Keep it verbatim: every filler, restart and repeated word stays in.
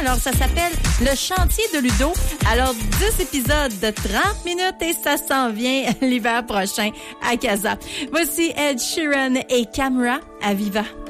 Alors, ça s'appelle Le chantier de Ludo. Alors, dix épisodes de trente minutes et ça s'en vient l'hiver prochain à Casa. Voici Ed Sheeran et Camera à Viva.